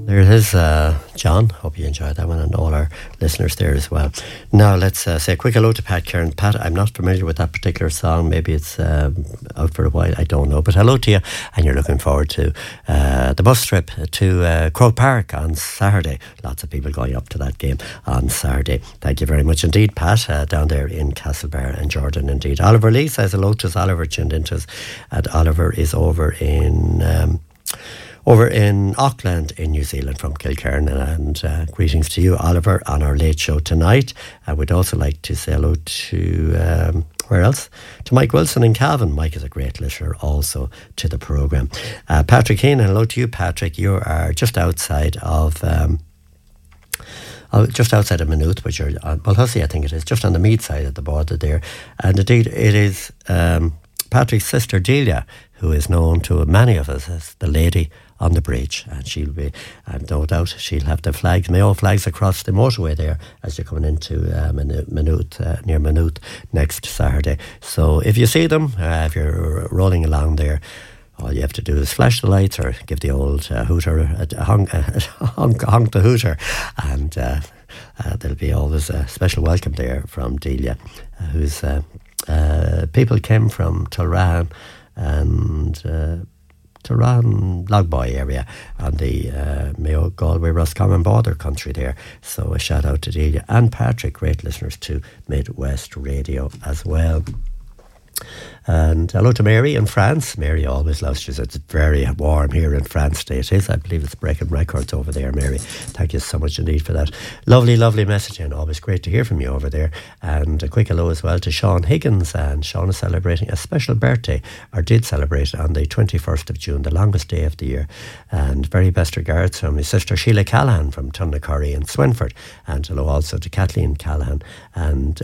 There it is, John. Hope you enjoyed that one, and all our listeners there as well. Now let's say a quick hello to Pat Kieran. Pat, I'm not familiar with that particular song. Maybe it's out for a while, I don't know. But hello to you, and you're looking forward to the bus trip to Croke Park on Saturday. Lots of people going up to that game on Saturday. Thank you very much indeed, Pat, down there in Castlebar and Jordan indeed. Oliver Lee says hello to us. Oliver tuned into us, and Oliver is over in Auckland in New Zealand from Kilkerran, and greetings to you, Oliver, on our late show tonight. I would also like to say hello to where else? To Mike Wilson in Cavan. Mike is a great listener also to the programme. Patrick Heenan, hello to you, Patrick. You are just outside of Maynooth, which are Hussey, I think it is, just on the Meath side of the border there. And indeed, it is Patrick's sister Delia, who is known to many of us as the lady on the bridge, and she'll be, no doubt, she'll have the flags, Mayo flags across the motorway there as you're coming into Maynooth, near Maynooth next Saturday. So if you see them, if you're rolling along there, all you have to do is flash the lights or give the old hooter a honk the hooter, and there'll be always a special welcome there from Delia, who's people came from Tulrahan and Tulrahan Logboy area on the Mayo Galway Roscommon border country there. So a shout out to Delia and Patrick, great listeners to Midwest Radio as well. And hello to Mary in France. Mary always loves, she says it's very warm here in France today. It is, I believe it's breaking records over there, Mary. Thank you so much indeed for that lovely message, and always great to hear from you over there. And a quick hello as well to Sean Higgins, and Sean is celebrating a special birthday, or did celebrate on the 21st of June, the longest day of the year. And very best regards from his sister Sheila Callahan from Tunnacurry in Swinford. And hello also to Kathleen Callahan, and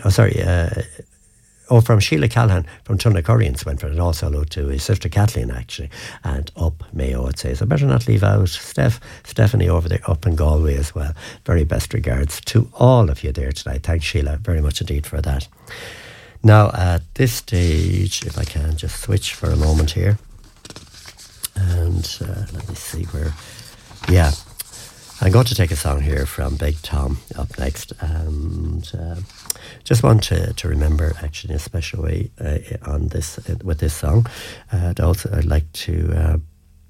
from Sheila Callahan from Tunnacurry in Swinford, and also hello to his sister Kathleen, actually, and up Mayo, I'd say. So I better not leave out Stephanie over there up in Galway as well. Very best regards to all of you there tonight. Thanks, Sheila, very much indeed for that. Now, at this stage, if I can just switch for a moment here, and let me see where, yeah, I'm going to take a song here from Big Tom up next, and just want to remember, actually, in a special way on this with this song. Also, I'd like to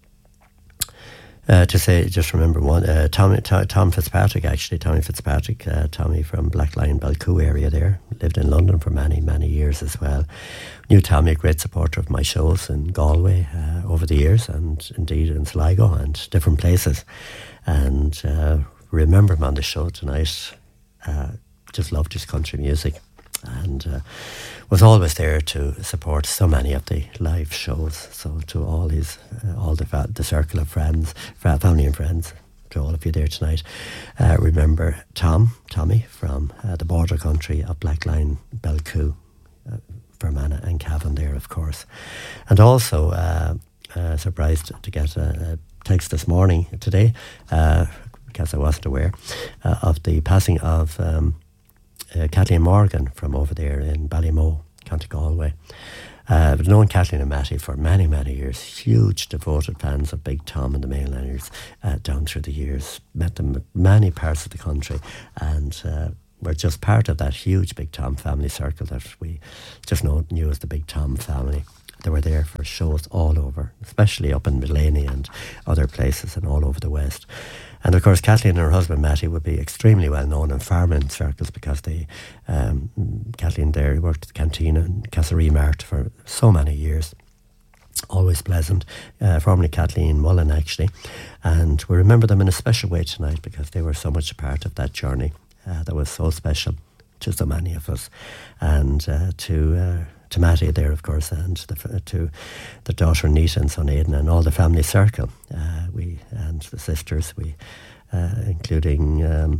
say, just remember one, Tom Fitzpatrick, actually, Tommy Fitzpatrick, Tommy from Black Lion Balcoo area there, lived in London for many years as well. Knew Tommy, a great supporter of my shows in Galway over the years, and indeed in Sligo and different places. And remember him on the show tonight. Just loved his country music, and was always there to support so many of the live shows. So to all the circle of friends, family and friends, to all of you there tonight, remember Tommy from the border country of Blackline, Belcoo, Fermanagh and Cavan there, of course. And also surprised to get a text this morning, today, because I wasn't aware, of the passing of Kathleen Morgan from over there in Ballymoe, County Galway. I've known Kathleen and Matty for many years, huge devoted fans of Big Tom and the Mainlanders down through the years. Met them in many parts of the country, and we're just part of that huge Big Tom family circle that we just knew as the Big Tom family. They were there for shows all over, especially up in Millennium and other places and all over the West. And of course, Kathleen and her husband Matty would be extremely well known in farming circles, because Kathleen there worked at the canteen in Castlereagh Mart for so many years. Always pleasant. Formerly Kathleen Mullen, actually. And we remember them in a special way tonight, because they were so much a part of that journey that was so special to so many of us. And to Matty there, of course, and to the daughter Nita and son Aidan and all the family circle, and the sisters, including,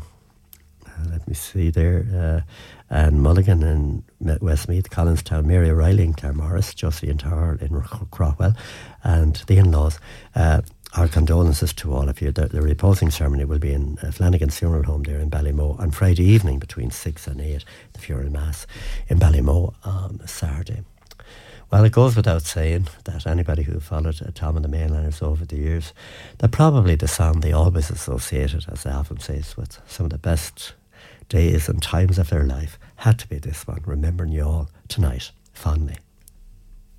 let me see there, Anne Mulligan in Westmeath, Collinstown, Mary O'Reilly in Claremorris, Josie Tarr in Craughwell, and the in-laws. Our condolences to all of you. The reposing ceremony will be in Flanagan's Funeral Home there in Ballymoe on Friday evening between 6 and 8, the funeral mass in Ballymoe on Saturday. Well, it goes without saying that anybody who followed Tom and the Mainliners over the years, that probably the song they always associated, as they often say, with some of the best days and times of their life had to be this one, Remembering You All Tonight, fondly.